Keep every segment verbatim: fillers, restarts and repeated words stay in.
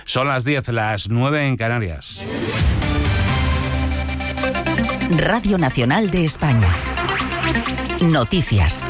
Son las diez, las nueve en Canarias. Radio Nacional de España. Noticias.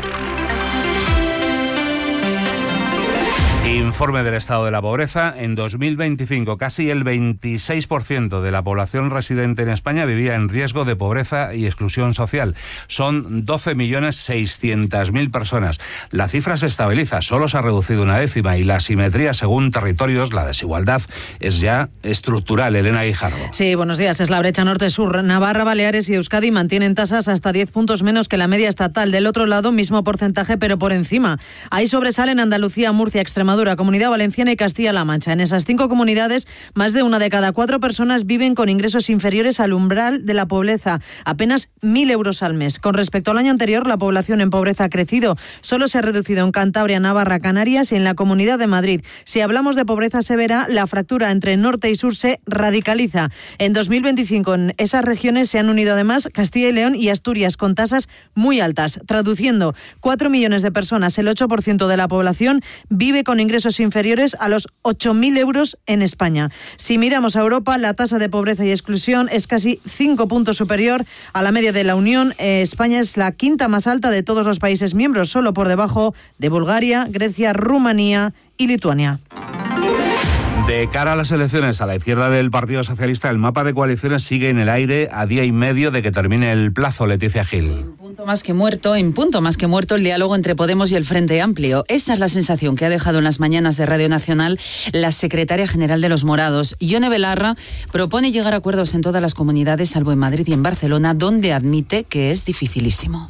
Informe del estado de la pobreza. En dos mil veinticinco, casi el veintiséis por ciento de la población residente en España vivía en riesgo de pobreza y exclusión social. Son doce millones seiscientas mil personas. La cifra se estabiliza, solo se ha reducido una décima y la asimetría según territorios, la desigualdad, es ya estructural. Elena Guijarro. Sí, buenos días. Es la brecha norte-sur. Navarra, Baleares y Euskadi mantienen tasas hasta diez puntos menos que la media estatal. Del otro lado, mismo porcentaje, pero por encima. Ahí sobresalen Andalucía, Murcia, Extremadura, Comunidad Valenciana y Castilla-La Mancha. En esas cinco comunidades, más de una de cada cuatro personas viven con ingresos inferiores al umbral de la pobreza, apenas mil euros al mes. Con respecto al año anterior, la población en pobreza ha crecido. Solo se ha reducido en Cantabria, Navarra, Canarias y en la Comunidad de Madrid. Si hablamos de pobreza severa, la fractura entre norte y sur se radicaliza. En dos mil veinticinco, en esas regiones se han unido además Castilla y León y Asturias, con tasas muy altas. Traduciendo, cuatro millones de personas, el ocho por ciento de la población, vive con ingresos inferiores a los ocho mil euros en España. Si miramos a Europa, la tasa de pobreza y exclusión es casi cinco puntos superior a la media de la Unión. Eh, España es la quinta más alta de todos los países miembros, solo por debajo de Bulgaria, Grecia, Rumanía y Lituania. De cara a las elecciones, a la izquierda del Partido Socialista, el mapa de coaliciones sigue en el aire a día y medio de que termine el plazo. Leticia Gil. En punto más que muerto, en punto más que muerto el diálogo entre Podemos y el Frente Amplio. Esa es la sensación que ha dejado en las mañanas de Radio Nacional la secretaria general de Los Morados. Ione Belarra propone llegar a acuerdos en todas las comunidades, salvo en Madrid y en Barcelona, donde admite que es dificilísimo.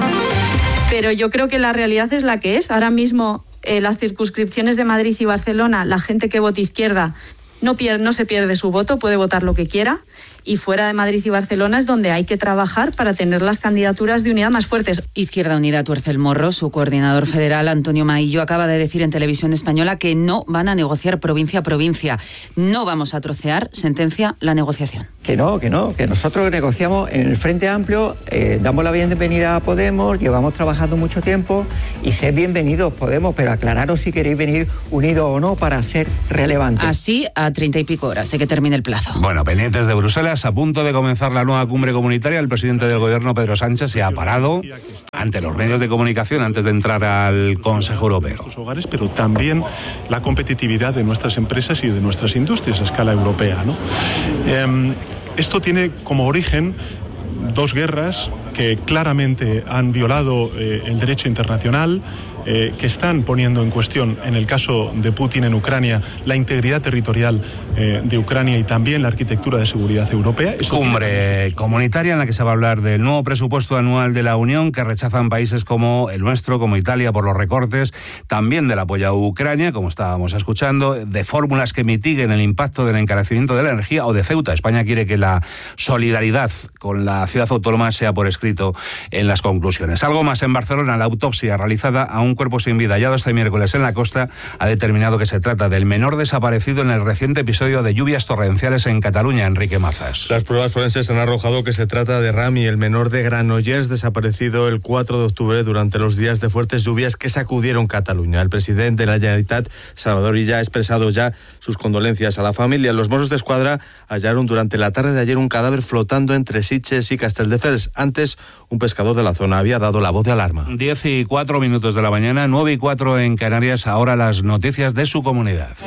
Pero yo creo que la realidad es la que es. Ahora mismo eh, las circunscripciones de Madrid y Barcelona, la gente que vote izquierda no, pierde, no se pierde su voto, puede votar lo que quiera. Y fuera de Madrid y Barcelona es donde hay que trabajar para tener las candidaturas de unidad más fuertes. Izquierda Unida tuerce el morro. Su coordinador federal, Antonio Maillo, acaba de decir en Televisión Española que no van a negociar provincia a provincia. No vamos a trocear, sentencia la negociación. Que no, que no, que nosotros negociamos en el Frente Amplio, eh, damos la bienvenida a Podemos, llevamos trabajando mucho tiempo y sed bienvenidos Podemos, pero aclararos si queréis venir unidos o no para ser relevantes. Así a treinta y pico horas de que termine el plazo. Bueno, pendientes de Bruselas. A punto de comenzar la nueva cumbre comunitaria, el presidente del gobierno, Pedro Sánchez, se ha parado ante los medios de comunicación antes de entrar al Consejo Europeo. Hogares, pero también la competitividad de nuestras empresas y de nuestras industrias a escala europea, ¿no? Eh, esto tiene como origen dos guerras que claramente han violado eh, el derecho internacional, eh, que están poniendo en cuestión, en el caso de Putin en Ucrania, la integridad territorial eh, de Ucrania y también la arquitectura de seguridad europea. Esto Cumbre tiene... comunitaria en la que se va a hablar del nuevo presupuesto anual de la Unión, que rechazan países como el nuestro, como Italia, por los recortes, también del apoyo a Ucrania, como estábamos escuchando, de fórmulas que mitiguen el impacto del encarecimiento de la energía, o de Ceuta. España quiere que la solidaridad con la ciudad autónoma sea por escrito en las conclusiones. Algo más. En Barcelona, la autopsia realizada a un cuerpo sin vida hallado este miércoles en la costa ha determinado que se trata del menor desaparecido en el reciente episodio de lluvias torrenciales en Cataluña. Enrique Mazas. Las pruebas forenses han arrojado que se trata de Rami, el menor de Granollers, desaparecido el cuatro de octubre durante los días de fuertes lluvias que sacudieron Cataluña. El presidente de la Generalitat, Salvador Illa, ha expresado ya sus condolencias a la familia. Los Mossos de Escuadra hallaron durante la tarde de ayer un cadáver flotando entre Sitges y Castelldefels. Antes, un pescador de la zona había dado la voz de alarma. Diez y cuatro minutos de la mañana, nueve y cuatro en Canarias. Ahora las noticias de su comunidad.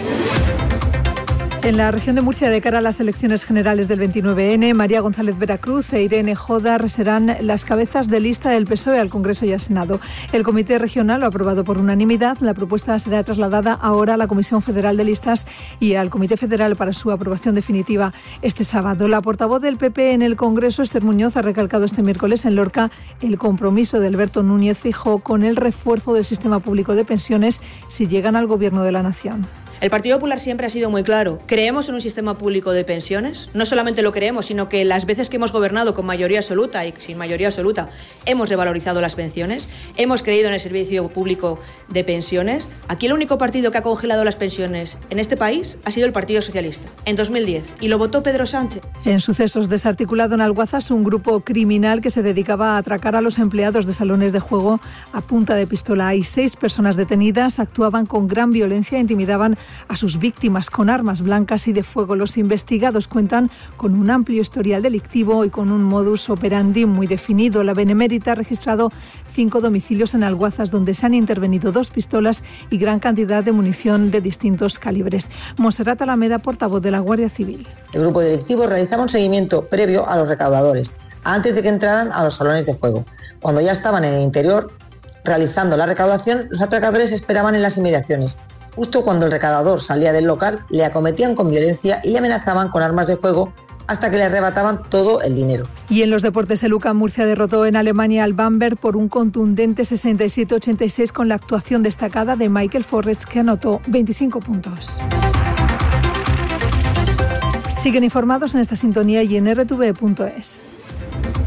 En la región de Murcia, de cara a las elecciones generales del veintinueve ene, María González Veracruz e Irene Jodar serán las cabezas de lista del P S O E al Congreso y al Senado. El Comité Regional lo ha aprobado por unanimidad. La propuesta será trasladada ahora a la Comisión Federal de Listas y al Comité Federal para su aprobación definitiva este sábado. La portavoz del P P en el Congreso, Esther Muñoz, ha recalcado este miércoles en Lorca el compromiso de Alberto Núñez Feijóo con el refuerzo del sistema público de pensiones si llegan al Gobierno de la Nación. El Partido Popular siempre ha sido muy claro. Creemos en un sistema público de pensiones. No solamente lo creemos, sino que las veces que hemos gobernado con mayoría absoluta y sin mayoría absoluta hemos revalorizado las pensiones, hemos creído en el servicio público de pensiones. Aquí el único partido que ha congelado las pensiones en este país ha sido el Partido Socialista, en dos mil diez, y lo votó Pedro Sánchez. En sucesos, desarticulado en Alguazas un grupo criminal que se dedicaba a atracar a los empleados de salones de juego a punta de pistola. Hay seis personas detenidas, actuaban con gran violencia e intimidaban a sus víctimas con armas blancas y de fuego. Los investigados cuentan con un amplio historial delictivo y con un modus operandi muy definido. La Benemérita ha registrado cinco domicilios en Alguazas donde se han intervenido dos pistolas y gran cantidad de munición de distintos calibres. Monserrat Alameda, portavoz de la Guardia Civil. El grupo delictivo realizaba un seguimiento previo a los recaudadores, antes de que entraran a los salones de juego. Cuando ya estaban en el interior realizando la recaudación, los atracadores esperaban en las inmediaciones. Justo cuando el recaudador salía del local, le acometían con violencia y le amenazaban con armas de fuego hasta que le arrebataban todo el dinero. Y en los deportes, el U C A M Murcia derrotó en Alemania al Bamberg por un contundente sesenta y siete a ochenta y seis con la actuación destacada de Michael Forrest, que anotó veinticinco puntos. Siguen informados en esta sintonía y en r t v punto es.